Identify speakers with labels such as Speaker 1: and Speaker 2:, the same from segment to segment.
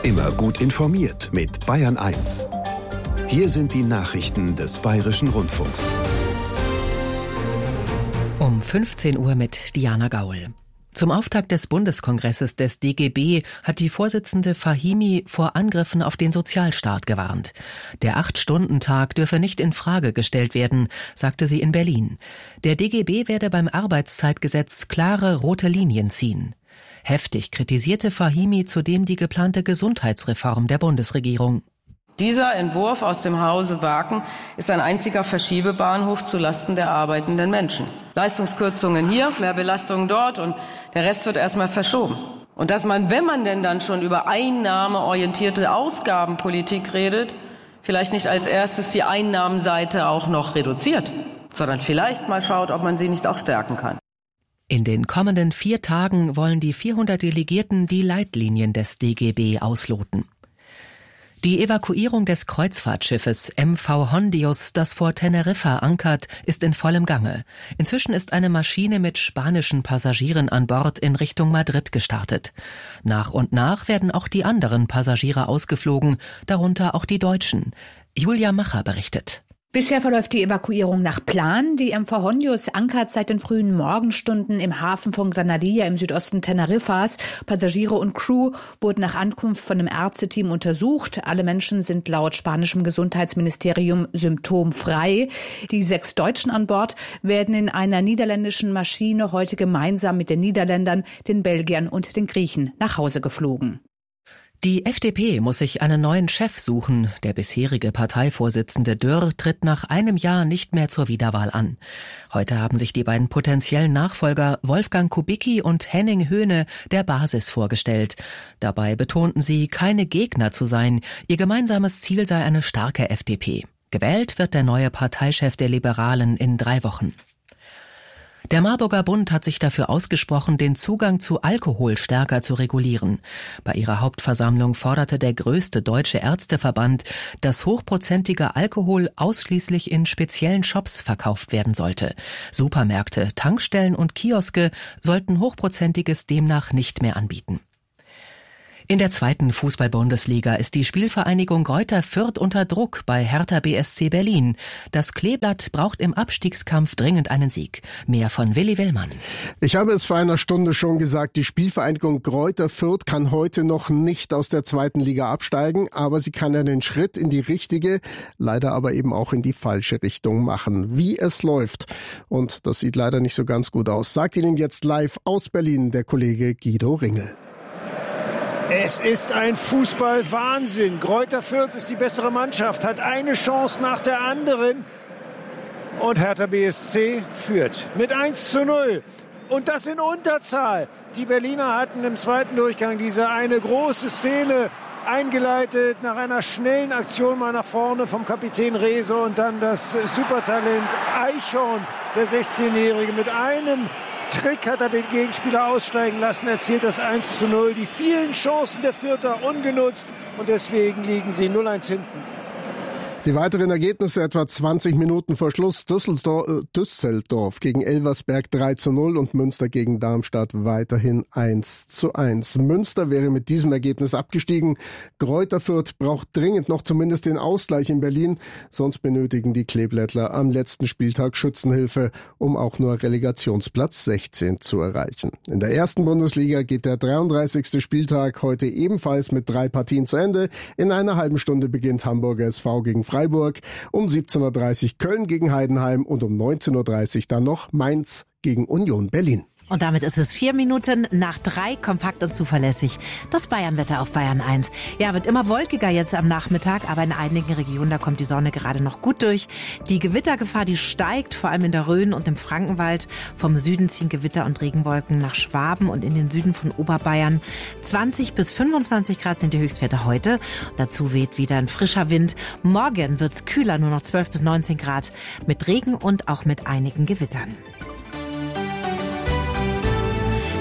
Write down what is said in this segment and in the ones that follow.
Speaker 1: Immer gut informiert mit Bayern 1. Hier sind die Nachrichten des Bayerischen Rundfunks.
Speaker 2: Um 15 Uhr mit Diana Gaul. Zum Auftakt des Bundeskongresses des DGB hat die Vorsitzende Fahimi vor Angriffen auf den Sozialstaat gewarnt. Der 8-Stunden-Tag dürfe nicht in Frage gestellt werden, sagte sie in Berlin. Der DGB werde beim Arbeitszeitgesetz klare rote Linien ziehen. Heftig kritisierte Fahimi zudem die geplante Gesundheitsreform der Bundesregierung.
Speaker 3: Dieser Entwurf aus dem Hause Waken ist ein einziger Verschiebebahnhof zulasten der arbeitenden Menschen. Leistungskürzungen hier, mehr Belastungen dort und der Rest wird erstmal verschoben. Und dass man, wenn man denn dann schon über einnahmeorientierte Ausgabenpolitik redet, vielleicht nicht als erstes die Einnahmenseite auch noch reduziert, sondern vielleicht mal schaut, ob man sie nicht auch stärken kann.
Speaker 2: In den kommenden 4 Tagen wollen die 400 Delegierten die Leitlinien des DGB ausloten. Die Evakuierung des Kreuzfahrtschiffes MV Hondius, das vor Teneriffa ankert, ist in vollem Gange. Inzwischen ist eine Maschine mit spanischen Passagieren an Bord in Richtung Madrid gestartet. Nach und nach werden auch die anderen Passagiere ausgeflogen, darunter auch die Deutschen. Julia Macher berichtet.
Speaker 4: Bisher verläuft die Evakuierung nach Plan. Die MV Hondius ankert seit den frühen Morgenstunden im Hafen von Granadilla im Südosten Teneriffas. Passagiere und Crew wurden nach Ankunft von einem Ärzteteam untersucht. Alle Menschen sind laut spanischem Gesundheitsministerium symptomfrei. Die 6 Deutschen an Bord werden in einer niederländischen Maschine heute gemeinsam mit den Niederländern, den Belgiern und den Griechen nach Hause geflogen.
Speaker 2: Die FDP muss sich einen neuen Chef suchen. Der bisherige Parteivorsitzende Dürr tritt nach einem Jahr nicht mehr zur Wiederwahl an. Heute haben sich die beiden potenziellen Nachfolger Wolfgang Kubicki und Henning Höhne der Basis vorgestellt. Dabei betonten sie, keine Gegner zu sein. Ihr gemeinsames Ziel sei eine starke FDP. Gewählt wird der neue Parteichef der Liberalen in 3 Wochen. Der Marburger Bund hat sich dafür ausgesprochen, den Zugang zu Alkohol stärker zu regulieren. Bei ihrer Hauptversammlung forderte der größte deutsche Ärzteverband, dass hochprozentiger Alkohol ausschließlich in speziellen Shops verkauft werden sollte. Supermärkte, Tankstellen und Kioske sollten Hochprozentiges demnach nicht mehr anbieten. In der 2. Fußball-Bundesliga ist die Spielvereinigung Greuther Fürth unter Druck bei Hertha BSC Berlin. Das Kleeblatt braucht im Abstiegskampf dringend einen Sieg. Mehr von Willi Willmann.
Speaker 5: Ich habe es vor einer Stunde schon gesagt, die Spielvereinigung Greuther Fürth kann heute noch nicht aus der 2. Liga absteigen, aber sie kann einen Schritt in die richtige, leider aber eben auch in die falsche Richtung machen. Wie es läuft, und das sieht leider nicht so ganz gut aus, sagt Ihnen jetzt live aus Berlin der Kollege Guido Ringel.
Speaker 6: Es ist ein Fußball-Wahnsinn. Greuther Fürth ist die bessere Mannschaft, hat eine Chance nach der anderen. Und Hertha BSC führt mit 1:0. Und das in Unterzahl. Die Berliner hatten im 2. Durchgang diese eine große Szene eingeleitet nach einer schnellen Aktion mal nach vorne vom Kapitän Reese und dann das Supertalent Eichhorn, der 16-Jährige, mit einem Trick hat er den Gegenspieler aussteigen lassen, erzielt das 1:0. Die vielen Chancen der Fürther ungenutzt und deswegen liegen sie 0:1 hinten.
Speaker 5: Die weiteren Ergebnisse etwa 20 Minuten vor Schluss. Düsseldorf gegen Elversberg 3:0 und Münster gegen Darmstadt weiterhin 1:1. Münster wäre mit diesem Ergebnis abgestiegen. Greuther Fürth braucht dringend noch zumindest den Ausgleich in Berlin. Sonst benötigen die Kleeblättler am letzten Spieltag Schützenhilfe, um auch nur Relegationsplatz 16 zu erreichen. In der 1. Bundesliga geht der 33. Spieltag heute ebenfalls mit 3 Partien zu Ende. In einer halben Stunde beginnt Hamburger SV gegen Freiburg, um 17:30 Uhr Köln gegen Heidenheim und um 19:30 Uhr dann noch Mainz gegen Union Berlin.
Speaker 7: Und damit ist es 4 Minuten nach 3, kompakt und zuverlässig. Das Bayernwetter auf Bayern 1. Ja, wird immer wolkiger jetzt am Nachmittag, aber in einigen Regionen, da kommt die Sonne gerade noch gut durch. Die Gewittergefahr, die steigt, vor allem in der Rhön und im Frankenwald. Vom Süden ziehen Gewitter und Regenwolken nach Schwaben und in den Süden von Oberbayern. 20 bis 25 Grad sind die Höchstwerte heute. Dazu weht wieder ein frischer Wind. Morgen wird's kühler, nur noch 12 bis 19 Grad, mit Regen und auch mit einigen Gewittern.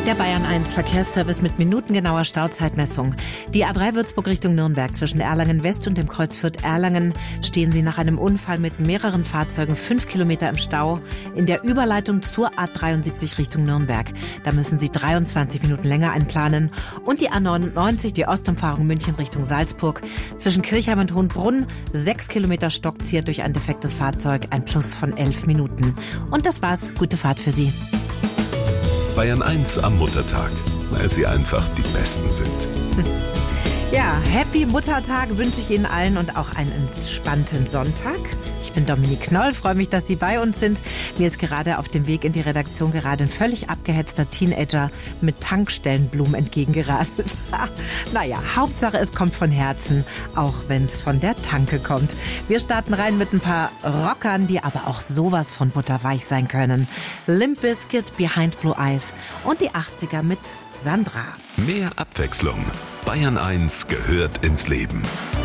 Speaker 7: Der Bayern 1 Verkehrsservice mit minutengenauer Stauzeitmessung. Die A3 Würzburg Richtung Nürnberg zwischen Erlangen West und dem Kreuz Fürth-Erlangen stehen Sie nach einem Unfall mit mehreren Fahrzeugen 5 Kilometer im Stau. In der Überleitung zur A73 Richtung Nürnberg. Da müssen Sie 23 Minuten länger einplanen. Und die A99, die Ostumfahrung München Richtung Salzburg. Zwischen Kirchheim und Hohenbrunn 6 Kilometer stocksiert durch ein defektes Fahrzeug. Ein Plus von 11 Minuten. Und das war's. Gute Fahrt für Sie.
Speaker 1: Bayern 1 am Muttertag, weil sie einfach die Besten sind.
Speaker 7: Ja, Happy Muttertag wünsche ich Ihnen allen und auch einen entspannten Sonntag. Ich bin Dominique Knoll, freue mich, dass Sie bei uns sind. Mir ist gerade auf dem Weg in die Redaktion gerade ein völlig abgehetzter Teenager mit Tankstellenblumen entgegengeradelt. Naja, Hauptsache es kommt von Herzen, auch wenn es von der Tanke kommt. Wir starten rein mit ein paar Rockern, die aber auch sowas von butterweich sein können. Limp Bizkit, Behind Blue Eyes und die 80er mit Sandra.
Speaker 1: Mehr Abwechslung. Bayern 1 gehört ins Leben.